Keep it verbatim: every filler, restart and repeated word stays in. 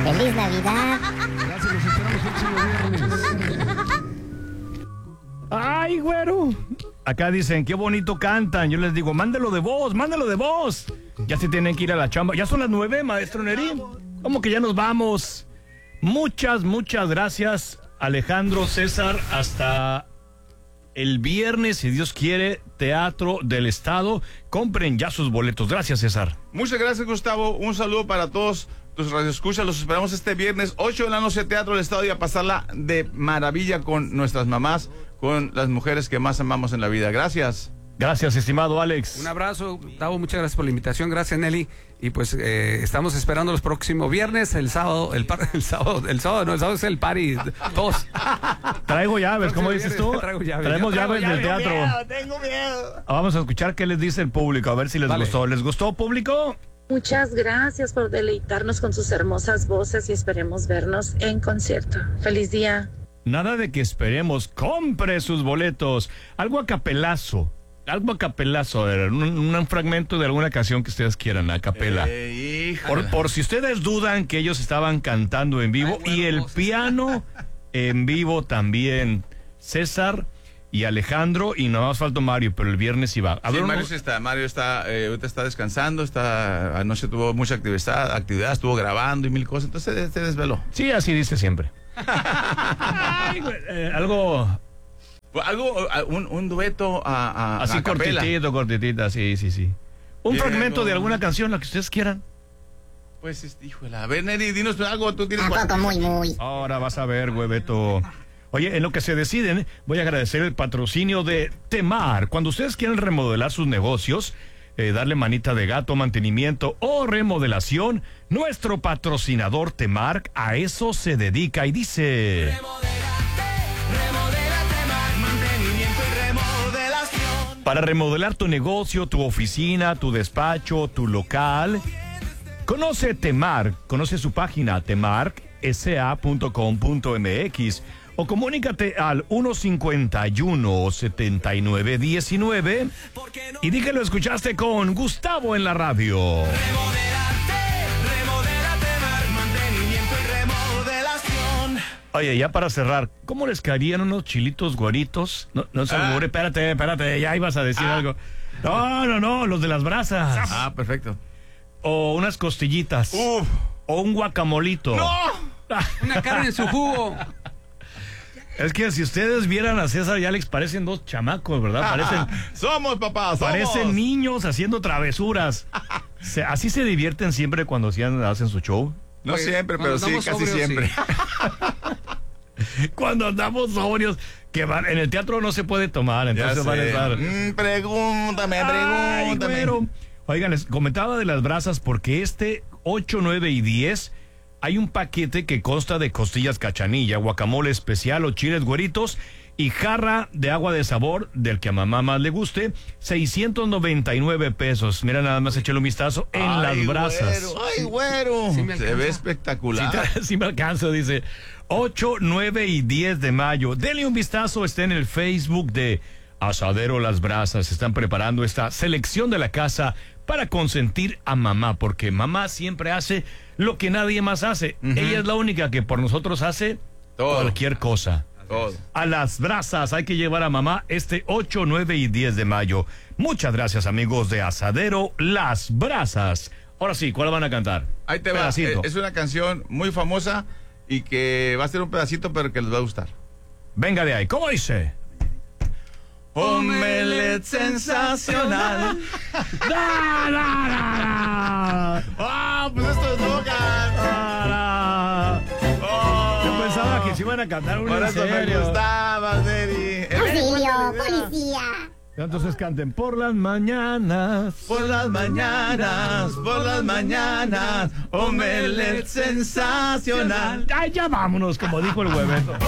¡Feliz Navidad! Gracias, los esperamos el próximo viernes. ¡Ay, güero! Acá dicen, qué bonito cantan. Yo les digo, mándalo de voz, mándalo de voz. Ya se tienen que ir a la chamba. Ya son las nueve, maestro Neri. ¿Cómo que ya nos vamos? Muchas, muchas gracias, Alejandro, César. Hasta el viernes, si Dios quiere, Teatro del Estado. Compren ya sus boletos. Gracias, César. Muchas gracias, Gustavo. Un saludo para todos tus radioescuchas. Los esperamos este viernes, ocho de la noche, Teatro del Estado, y a pasarla de maravilla con nuestras mamás, con las mujeres que más amamos en la vida. Gracias. Gracias, estimado Alex. Un abrazo, Gustavo, muchas gracias por la invitación. Gracias, Nelly. Y pues eh, estamos esperando los próximos viernes, el sábado, el, par, el sábado, el sábado, no, el sábado es el party dos. Traigo llaves, ¿cómo dices tú? Traigo llaves. Traemos traigo llaves del teatro. Miedo, tengo miedo. Vamos a escuchar qué les dice el público, a ver si les Vale. gustó. ¿Les gustó, público? Muchas gracias por deleitarnos con sus hermosas voces y esperemos vernos en concierto. ¡Feliz día! Nada de que esperemos, compre sus boletos. Algo a capelazo. Algo a capelazo, un, un fragmento de alguna canción que ustedes quieran, a capela. Eh, Por, por si ustedes dudan que ellos estaban cantando en vivo. Ay, Y el voces. piano en vivo también. César y Alejandro, y nada más faltó Mario, pero el viernes iba. A Sí, ver, Mario uno- sí está, Mario está, eh, ahorita está descansando, está, anoche tuvo mucha actividad, actividad, estuvo grabando y mil cosas, entonces se, se desveló. Sí, así dice siempre. Ay, güey, eh, algo Algo, un, un dueto a, a así a capela. cortitito, cortitita, sí, sí, sí. Un Bien, fragmento de no. alguna canción, la que ustedes quieran. Pues, este, híjole, a ver, Neri, dinos algo, tú tienes... Tampoco muy, muy. Ahora vas a ver, hueveto. Oye, en lo que se deciden, voy a agradecer el patrocinio de Temar. Cuando ustedes quieran remodelar sus negocios, eh, darle manita de gato, mantenimiento o remodelación, nuestro patrocinador Temar a eso se dedica y dice... Para remodelar tu negocio, tu oficina, tu despacho, tu local, conoce Temar, conoce su página temark s a punto com punto m x o comunícate al uno cincuenta y uno, setenta y nueve diecinueve y di que lo escuchaste con Gustavo en la radio. Oye, ya para cerrar, ¿cómo les caerían unos chilitos guaritos? No, no se Ah. albure, espérate, espérate, ya ibas a decir Ah. algo. No, no, no, los de las brasas. Ah, perfecto. O unas costillitas. Uf. O un guacamolito. ¡No! Una carne en su jugo. Es que si ustedes vieran a César y Alex, parecen dos chamacos, ¿verdad? Parecen, Somos, papá, somos. parecen niños haciendo travesuras. Se- así se divierten siempre cuando hacían, hacen su show. No Pues, siempre, pero cuando sí, andamos casi sobrios, siempre. sí. Cuando andamos sobrios, que van, en el teatro no se puede tomar, Ya entonces van a sé. estar... Mm, pregúntame, Ay, pregúntame. güero. Oigan, les comentaba de las brasas porque este ocho, nueve y diez hay un paquete que consta de costillas cachanilla, guacamole especial o chiles güeritos y jarra de agua de sabor del que a mamá más le guste, seiscientos noventa y nueve pesos. Mira, nada más échale un vistazo en Ay, las brasas. güero, ay, güero. Sí me Se alcanza. ve Sí, espectacular. te- sí me alcanzo, dice. ocho, nueve y diez de mayo. Denle un vistazo, está en el Facebook de Asadero Las Brasas. Están preparando esta selección de la casa para consentir a mamá, porque mamá siempre hace lo que nadie más hace. Ella es la única que por nosotros hace Todo. cualquier cosa. Todo. A Las Brasas hay que llevar a mamá este ocho, nueve y diez de mayo. Muchas gracias, amigos de Asadero Las Brasas. Ahora sí, ¿cuál van a cantar? Ahí te va. Pedacito. Eh, Es una canción muy famosa y que va a ser un pedacito, pero que les va a gustar. Venga de ahí, ¿cómo dice? Omelette sensacional. ¡Da, da, da, da! ¡Ah, pues esto es Logan! ¡Da, da! Yo pensaba que se iban a cantar un Por en eso me serio. gustaba, Neri. Auxilio, policía. Entonces canten por las mañanas. Por las mañanas, por las mañanas, omelette sensacional. Ay, ya vámonos, como dijo el hueveto.